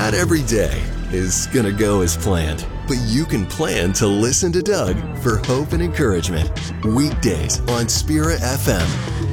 Not every day is gonna go as planned, but you can plan to listen to Doug for hope and encouragement. Weekdays on Spirit FM.